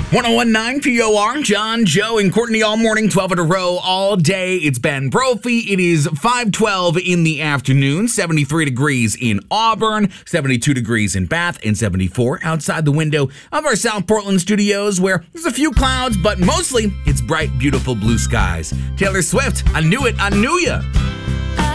1019 POR, John, Joe, and Courtney all morning, 12 in a row, all day. It's Ben Brophy. It is 5:12 in the afternoon, 73 degrees in Auburn, 72 degrees in Bath, and 74 outside the window of our South Portland studios, where there's a few clouds, but mostly it's bright, beautiful blue skies. Taylor Swift, I knew it, I knew ya.